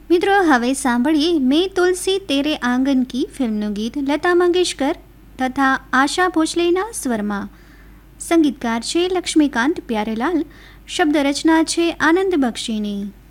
મિત્રો હવે સાંભળીએ મેં તુલસી તેરે આંગન કી ફિલ્મનું ગીત લતા મંગેશકર તથા આશા ભોસલેના સ્વરમાં. સંગીતકાર છે લક્ષ્મીકાંત પ્યારેલાલ, શબ્દ રચના છે આનંદ બક્ષીની.